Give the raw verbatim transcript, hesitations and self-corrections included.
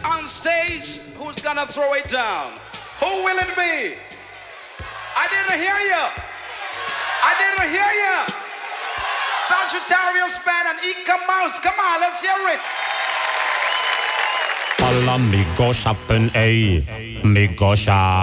on stage who's gonna throw it down? Who will it be? I didn't hear you. I didn't hear you. Sagittarius Band and Ika Mouse. Come on, let's hear it. Alla mi go shoppen, ey. Mi go shop.